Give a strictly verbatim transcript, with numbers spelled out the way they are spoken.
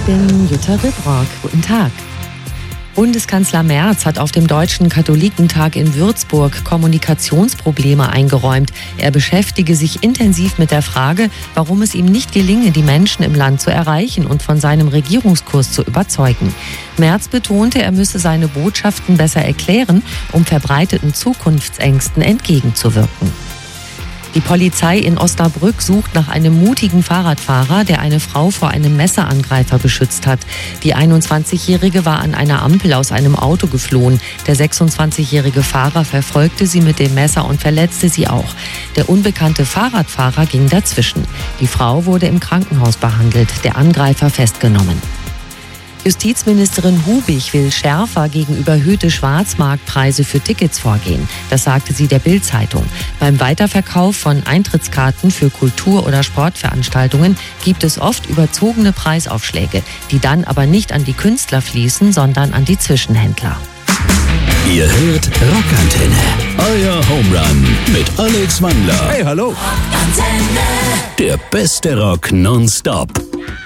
bin Jutta Ribrock. Guten Tag. Bundeskanzler Merz hat auf dem Deutschen Katholikentag in Würzburg Kommunikationsprobleme eingeräumt. Er beschäftige sich intensiv mit der Frage, warum es ihm nicht gelinge, die Menschen im Land zu erreichen und von seinem Regierungskurs zu überzeugen. Merz betonte, er müsse seine Botschaften besser erklären, um verbreiteten Zukunftsängsten entgegenzuwirken. Die Polizei in Osnabrück sucht nach einem mutigen Fahrradfahrer, der eine Frau vor einem Messerangreifer beschützt hat. Die einundzwanzigjährige war an einer Ampel aus einem Auto geflohen. Der sechsundzwanzigjährige Fahrer verfolgte sie mit dem Messer und verletzte sie auch. Der unbekannte Fahrradfahrer ging dazwischen. Die Frau wurde im Krankenhaus behandelt, der Angreifer festgenommen. Justizministerin Hubig will schärfer gegen überhöhte Schwarzmarktpreise für Tickets vorgehen. Das sagte sie der Bild-Zeitung. Beim Weiterverkauf von Eintrittskarten für Kultur- oder Sportveranstaltungen gibt es oft überzogene Preisaufschläge, die dann aber nicht an die Künstler fließen, sondern an die Zwischenhändler. Ihr hört Rockantenne, euer Home Run mit Alex Wandler. Hey, hallo. Der beste Rock nonstop.